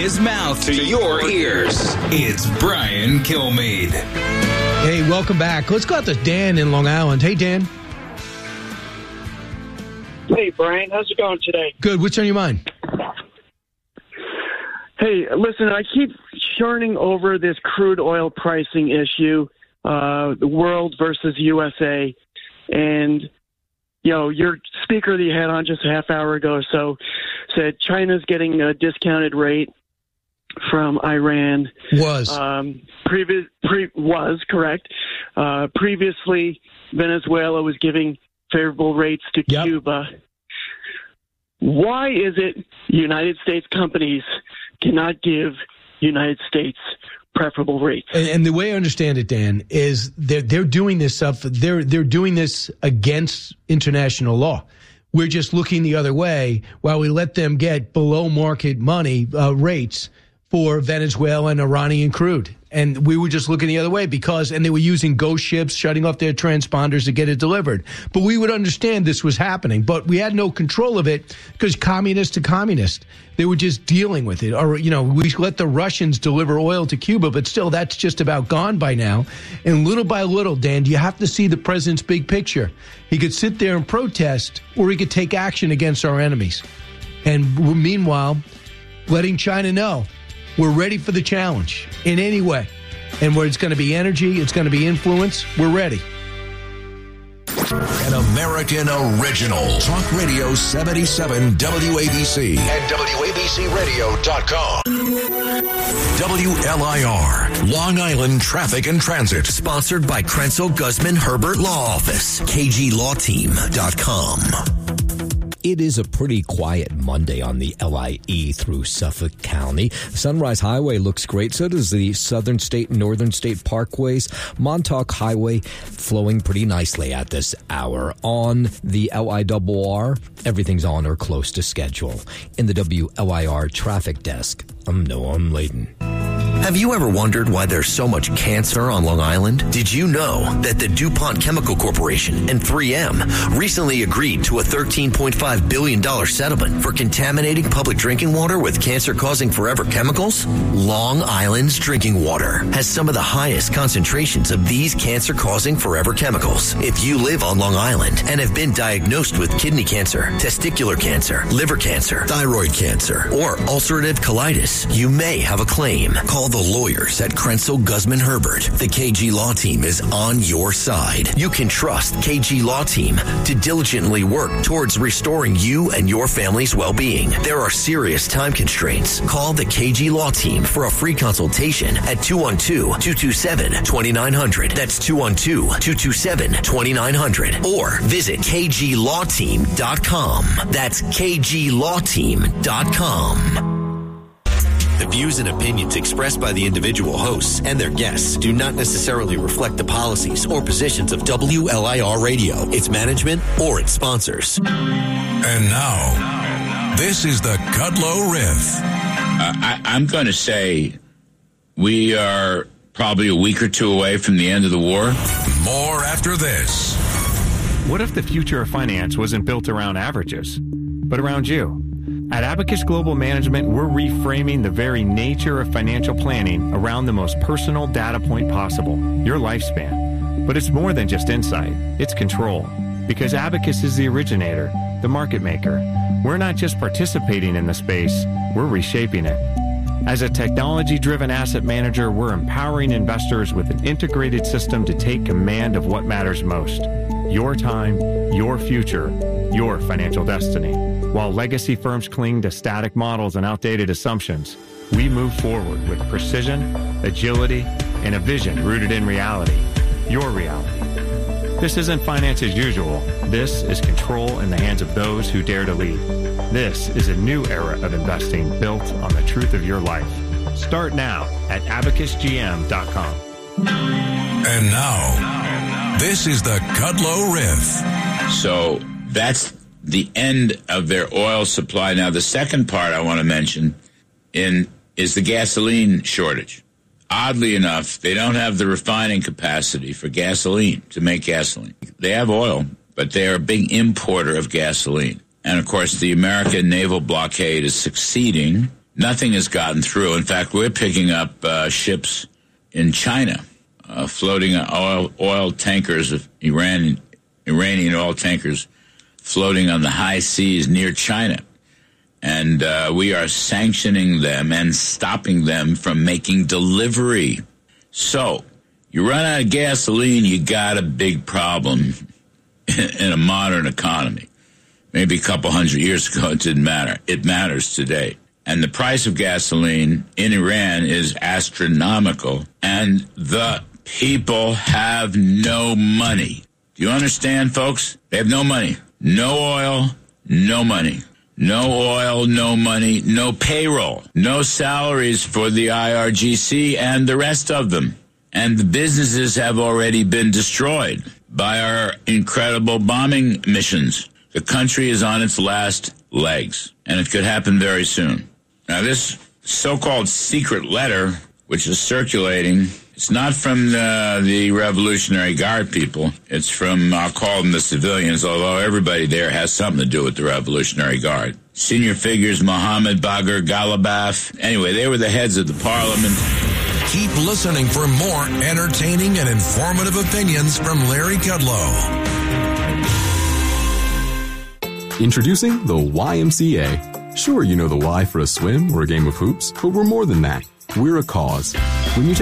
his mouth to your ears. It's Brian Kilmeade. Hey, welcome back. Let's go out to Dan in Long Island. Hey, Dan. Hey, Brian. How's it going today? Good. What's on your mind? Hey, listen, I keep churning over this crude oil pricing issue, the world versus USA. And, you know, your speaker that you had on just a half hour ago or so said China's getting a discounted rate from Iran. Was correct. Previously, Venezuela was giving favorable rates to Cuba. Why is it United States companies cannot give United States preferable rates? And the way I understand it, Dan, is they're doing this stuff. They're doing this against international law. We're just looking the other way while we let them get below market money rates for Venezuela and Iranian crude. And we were just looking the other way and they were using ghost ships, shutting off their transponders to get it delivered. But we would understand this was happening, but we had no control of it because communist to communist, they were just dealing with it. Or, you know, we let the Russians deliver oil to Cuba, but still that's just about gone by now. And little by little, Dan, you have to see the president's big picture. He could sit there and protest, or he could take action against our enemies. And meanwhile, letting China know we're ready for the challenge in any way. And where it's going to be energy, it's going to be influence, we're ready. An American original. Talk Radio 77 WABC and WABCRadio.com. WLIR, Long Island Traffic and Transit. Sponsored by Krenzel Guzman Herbert Law Office. KGLawTeam.com. It is a pretty quiet Monday on the LIE through Suffolk County. Sunrise Highway looks great. So does the Southern State and Northern State Parkways. Montauk Highway flowing pretty nicely at this hour. On the LIRR, everything's on or close to schedule. In the WLIR traffic desk, I'm Noam Layden. Have you ever wondered why there's so much cancer on Long Island? Did you know that the DuPont Chemical Corporation and 3M recently agreed to a $13.5 billion settlement for contaminating public drinking water with cancer-causing forever chemicals? Long Island's drinking water has some of the highest concentrations of these cancer-causing forever chemicals. If you live on Long Island and have been diagnosed with kidney cancer, testicular cancer, liver cancer, thyroid cancer, or ulcerative colitis, you may have a claim. Call the lawyers at Krenzel Guzman Herbert. The KG Law Team is on your side. You can trust KG Law Team to diligently work towards restoring you and your family's well-being. There are serious time constraints. Call the KG Law Team for a free consultation at 212-227-2900. That's 212-227-2900. Or visit KGLawTeam.com. That's KGLawTeam.com. The views and opinions expressed by the individual hosts and their guests do not necessarily reflect the policies or positions of WLIR Radio, its management, or its sponsors. And now, this is the Kudlow Riff. I'm going to say we are probably a week or two away from the end of the war. More after this. What if the future of finance wasn't built around averages, but around you? At Abacus Global Management, we're reframing the very nature of financial planning around the most personal data point possible, your lifespan. But it's more than just insight, it's control. Because Abacus is the originator, the market maker. We're not just participating in the space, we're reshaping it. As a technology-driven asset manager, we're empowering investors with an integrated system to take command of what matters most. Your time, your future, your financial destiny. While legacy firms cling to static models and outdated assumptions, we move forward with precision, agility, and a vision rooted in reality. Your reality. This isn't finance as usual. This is control in the hands of those who dare to lead. This is a new era of investing built on the truth of your life. Start now at abacusgm.com. And now, this is the Kudlow Riff. So that's the end of their oil supply. Now, the second part I want to mention is the gasoline shortage. Oddly enough, they don't have the refining capacity for gasoline, to make gasoline. They have oil, but they are a big importer of gasoline. And, of course, the American naval blockade is succeeding. Nothing has gotten through. In fact, we're picking up ships in China, floating oil tankers of Iranian oil tankers floating on the high seas near China. And we are sanctioning them and stopping them from making delivery. So, you run out of gasoline, you got a big problem in a modern economy. Maybe a couple hundred years ago, it didn't matter. It matters today. And the price of gasoline in Iran is astronomical, and the people have no money. Do you understand, folks? They have no money. No oil, no money. No oil, no money, no payroll, no salaries for the IRGC and the rest of them. And the businesses have already been destroyed by our incredible bombing missions. The country is on its last legs, and it could happen very soon. Now, this so-called secret letter, which is circulating, it's not from the Revolutionary Guard people. It's from, I'll call them the civilians, although everybody there has something to do with the Revolutionary Guard. Senior figures, Mohammed Bagher Ghalibaf. Anyway, they were the heads of the parliament. Keep listening for more entertaining and informative opinions from Larry Kudlow. Introducing the YMCA. Sure, you know the Y for a swim or a game of hoops, but we're more than that. We're a cause. When you